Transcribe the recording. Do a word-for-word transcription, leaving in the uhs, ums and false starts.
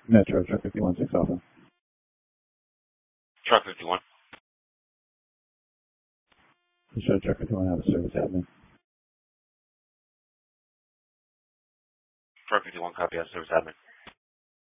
Metro, truck fifty-one, six Alpha. Truck fifty-one. Show truck fifty-one have a service admin. Truck fifty-one, copy out, service admin.